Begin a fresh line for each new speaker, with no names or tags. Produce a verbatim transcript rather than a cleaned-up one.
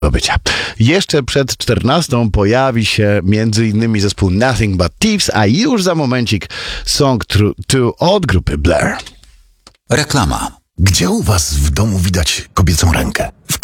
do bycia. Jeszcze przed czternastą pojawi się między innymi zespół Nothing But Thieves, a już za momencik Song two od grupy Blur.
Reklama.
Gdzie u was w domu widać kobiecą rękę? W